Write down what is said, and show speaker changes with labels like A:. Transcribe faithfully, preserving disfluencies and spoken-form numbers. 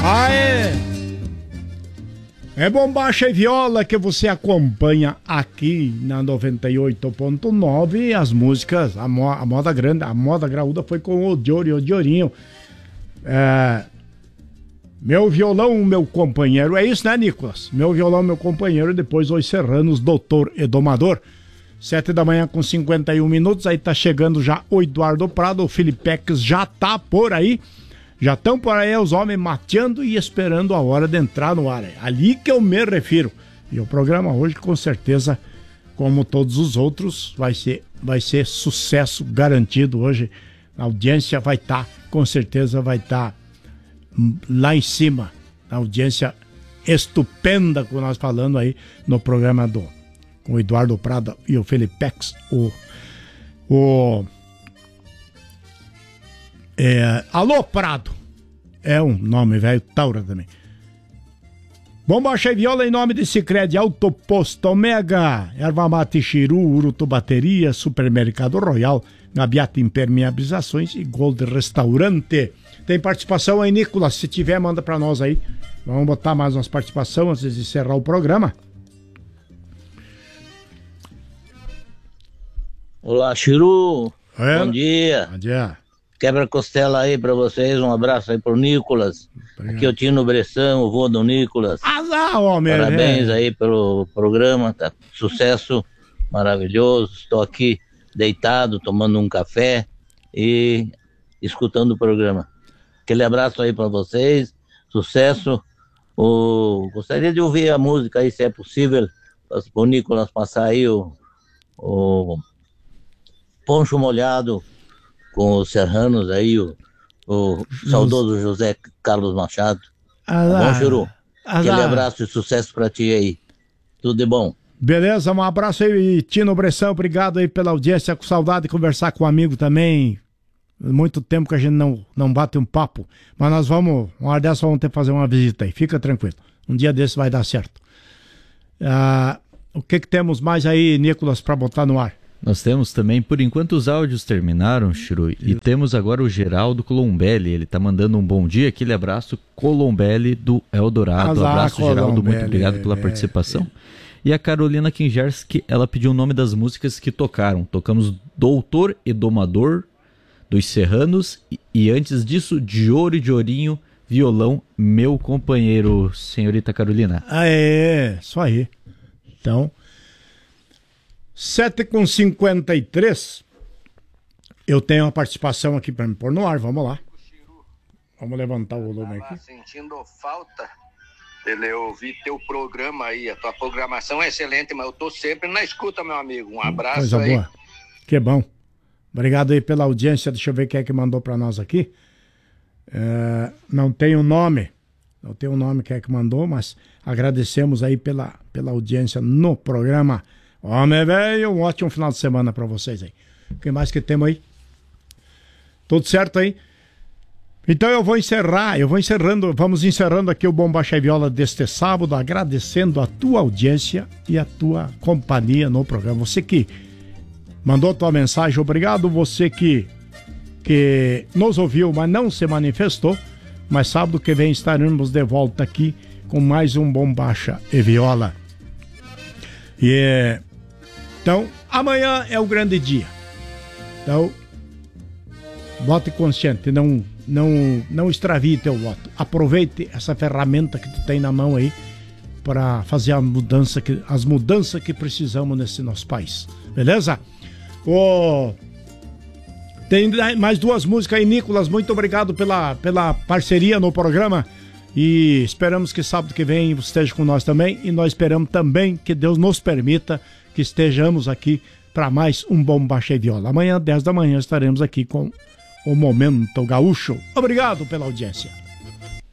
A: Aê! É Bombacha e Viola que você acompanha aqui na noventa e oito ponto nove. As músicas, a, mo a moda grande, a moda graúda foi com o Diori, o Diorinho. É... Meu violão, meu companheiro. É isso, né, Nicolas? Meu violão, meu companheiro. Depois os Serranos, Doutor e Domador. Sete da manhã com cinquenta e um minutos. Aí tá chegando já o Eduardo Prado. O Felipex já tá por aí. Já estão por aí os homens mateando e esperando a hora de entrar no ar. Ali que eu me refiro. E o programa hoje, com certeza, como todos os outros, vai ser, vai ser sucesso garantido hoje. A audiência vai estar, tá, com certeza vai estar tá lá em cima. A audiência estupenda que nós falando aí no programa do com o Eduardo Prado e o Felipex. O... o É, Alô Prado, é um nome velho, Taura também. Bombacha e Viola em nome de Sicredi, Autoposto Omega, Erva Mate Chiru, Urutu Bateria, Supermercado Royal, Gabiata Impermeabilizações e Gold Restaurante. Tem participação aí, Nicolas? Se tiver, manda pra nós aí. Vamos botar mais umas participações antes de encerrar o programa.
B: Olá, Chiru.
A: É.
B: Bom dia.
A: Bom dia.
B: Quebra-costela aí pra vocês, um abraço aí pro Nicolas. Obrigado. Aqui é o Tino Bressão, o vô do Nicolas.
A: Azar, homem!
B: Parabéns
A: é.
B: aí pelo programa, tá? Sucesso maravilhoso. Estou aqui deitado, tomando um café e escutando o programa. Aquele abraço aí pra vocês, sucesso. O... Gostaria de ouvir a música aí, se é possível, pro Nicolas passar aí o, o Poncho Molhado com os Serranos aí, o, o saudoso José Carlos Machado. Tá bom, Churu? Aquele abraço e sucesso pra ti aí. Tudo de bom.
A: Beleza, um abraço aí, Tino Bressão. Obrigado aí pela audiência, com saudade de conversar com um amigo também. Muito tempo que a gente não, não bate um papo. Mas nós vamos, uma hora dessa, vamos ter que fazer uma visita aí. Fica tranquilo. Um dia desse vai dar certo. Ah, o que que temos mais aí, Nicolas, pra botar no ar?
C: Nós temos também, por enquanto os áudios terminaram, Chiru, e temos agora o Geraldo Colombelli, ele tá mandando um bom dia, aquele abraço, Colombelli do Eldorado.
A: Azar,
C: abraço,
A: Colombelli,
C: Geraldo, muito obrigado pela
A: é,
C: participação.
A: é.
C: E a Carolina Kingerski, ela pediu o nome das músicas que tocaram. Tocamos Doutor e Domador, dos Serranos, e, e antes disso, Diori Diorinho, violão, meu companheiro, senhorita Carolina.
A: Ah, é, isso aí. Então... sete com cinquenta e três, eu tenho uma participação aqui para me pôr no ar, vamos lá. Vamos levantar o volume aqui.
D: Sentindo falta de ouvir teu programa aí, a tua programação é excelente, mas eu tô sempre na escuta, meu amigo. Um abraço.
A: Coisa
D: aí.
A: boa, que bom. Obrigado aí pela audiência, deixa eu ver quem é que mandou para nós aqui. É, não tem o um nome, não tem o um nome quem é que mandou, mas agradecemos aí pela, pela audiência no programa. Homem velho, um ótimo final de semana pra vocês aí. O que mais que temos aí? Tudo certo aí? Então eu vou encerrar, eu vou encerrando, vamos encerrando aqui o Bombacha e Viola deste sábado, agradecendo a tua audiência e a tua companhia no programa. Você que mandou tua mensagem, obrigado. Você que, que nos ouviu, mas não se manifestou. Mas sábado que vem estaremos de volta aqui com mais um Bombacha e Viola. E é... Então, amanhã é o grande dia. Então, vote consciente, não, não, não extravie teu voto. Aproveite essa ferramenta que tu tem na mão aí para fazer a mudança que, as mudanças que precisamos nesse nosso país. Beleza? Oh, tem mais duas músicas aí, Nicolas. Muito obrigado pela, pela parceria no programa. E esperamos que sábado que vem você esteja com nós também. E nós esperamos também que Deus nos permita que estejamos aqui para mais um Bombacha e Viola. Amanhã, dez da manhã, estaremos aqui com o Momento Gaúcho. Obrigado pela audiência.